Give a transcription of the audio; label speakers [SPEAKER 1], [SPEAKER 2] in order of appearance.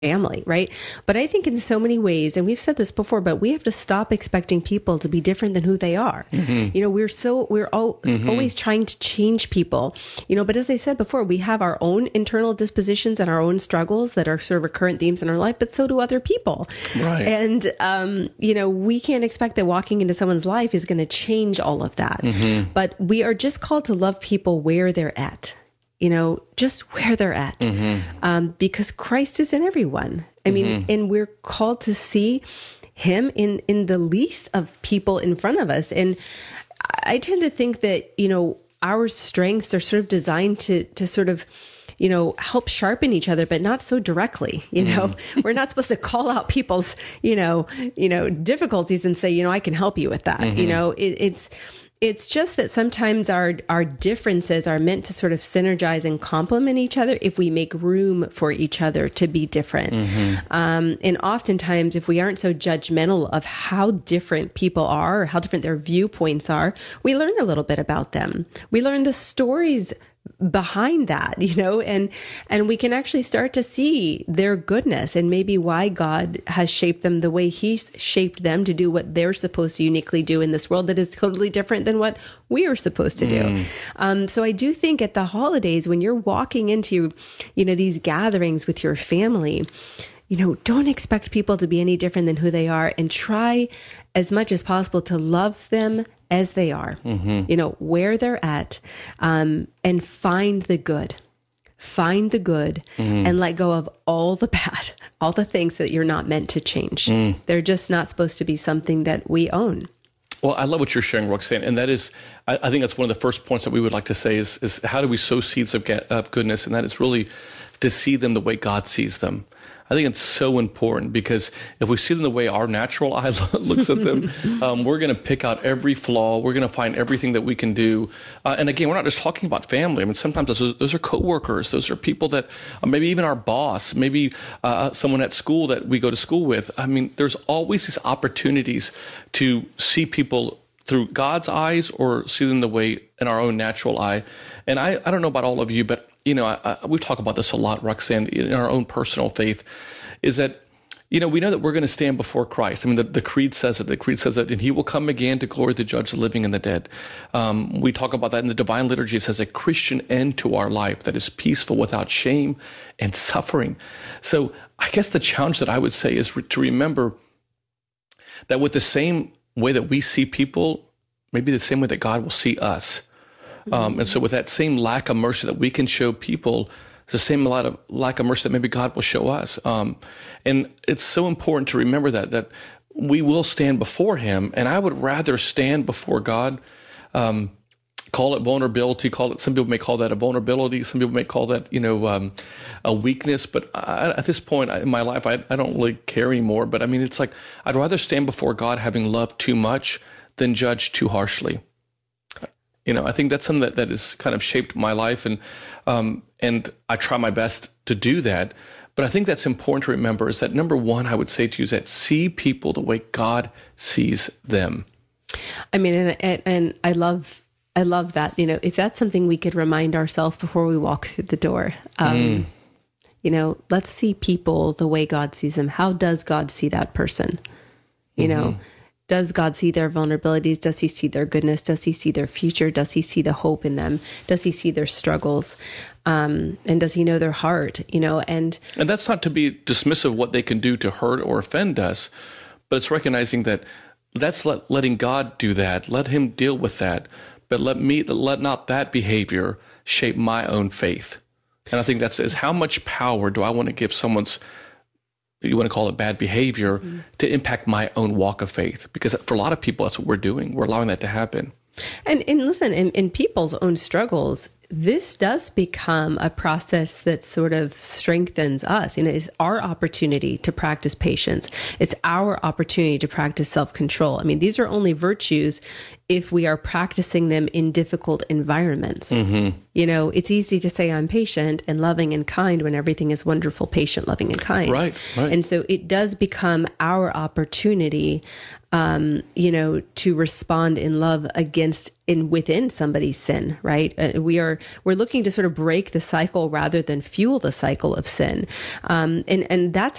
[SPEAKER 1] family, right? But I think in so many ways, and we've said this before, but we have to stop expecting people to be different than who they are. You know, always trying to change people, you know, but as I said before, we have our own internal dispositions and our own struggles that are sort of recurrent themes in our life, but so do other people.
[SPEAKER 2] Right.
[SPEAKER 1] And, you know, we can't expect that walking into someone's life is going to change all of that. But we are just called to love people where they're at. You know, just where they're at, because Christ is in everyone. I mean, and we're called to see him in the least of people in front of us. And I tend to think that, you know, our strengths are sort of designed to sort of, you know, help sharpen each other, but not so directly. You know, we're not supposed to call out people's, you know, difficulties and say, you know, I can help you with that. You know, it's just that sometimes our differences are meant to sort of synergize and complement each other if we make room for each other to be different. And oftentimes, if we aren't so judgmental of how different people are or how different their viewpoints are, we learn a little bit about them. We learn the stories behind that, you know, and we can actually start to see their goodness and maybe why God has shaped them the way he's shaped them to do what they're supposed to uniquely do in this world that is totally different than what we are supposed to do. So I do think at the holidays, when you're walking into, you know, these gatherings with your family, you know, don't expect people to be any different than who they are, and try as much as possible to love them as they are, you know, where they're at, and find the good. Find the good and let go of all the bad, all the things that you're not meant to change. They're just not supposed to be something that we own.
[SPEAKER 2] Well, I love what you're sharing, Roxanne, and that is, I think that's one of the first points that we would like to say is how do we sow seeds of goodness, and that is really to see them the way God sees them. I think it's so important, because if we see them the way our natural eye looks at them, we're going to pick out every flaw. We're going to find everything that we can do. And again, we're not just talking about family. I mean, sometimes those are coworkers. Those are people that maybe even our boss, maybe someone at school that we go to school with. I mean, there's always these opportunities to see people through God's eyes or see them the way in our own natural eye. And I don't know about all of you, but you know, we talk about this a lot, Roxanne, in our own personal faith, is that, you know, we know that we're going to stand before Christ. I mean, the Creed says it. The Creed says that, and he will come again to glory to judge the living and the dead. We talk about that in the Divine Liturgy. It says a Christian end to our life that is peaceful without shame and suffering. So I guess the challenge that I would say is to remember that with the same way that we see people, maybe the same way that God will see us. And so with that same lack of mercy that we can show people, it's the same lack of mercy that maybe God will show us. And it's so important to remember that we will stand before him. And I would rather stand before God, call it vulnerability, some people may call that a vulnerability. Some people may call that, you know, a weakness. But at this point in my life, I don't really care anymore. But I mean, it's like, I'd rather stand before God having loved too much than judge too harshly. You know, I think that's something that has kind of shaped my life, and I try my best to do that. But I think that's important to remember is that, number one, I would say to you is that see people the way God sees them.
[SPEAKER 1] I mean, and I love that, you know, if that's something we could remind ourselves before we walk through the door, you know, let's see people the way God sees them. How does God see that person? You know, does God see their vulnerabilities? Does he see their goodness? Does he see their future? Does he see the hope in them? Does he see their struggles? And does he know their heart? You know, and
[SPEAKER 2] that's not to be dismissive of what they can do to hurt or offend us, but it's recognizing that that's letting God do that. Let him deal with that. But let not that behavior shape my own faith. And I think that says, how much power do I want to give someone's, you want to call it bad behavior, to impact my own walk of faith? Because for a lot of people, that's what we're doing. We're allowing that to happen.
[SPEAKER 1] And listen, in people's own struggles, this does become a process that sort of strengthens us. You know, it's our opportunity to practice patience. It's our opportunity to practice self-control. I mean, these are only virtues if we are practicing them in difficult environments. You know, it's easy to say I'm patient and loving and kind when everything is wonderful, patient, loving, and kind.
[SPEAKER 2] Right.
[SPEAKER 1] And so it does become our opportunity to respond in love within somebody's sin, right? We're looking to sort of break the cycle rather than fuel the cycle of sin. And that's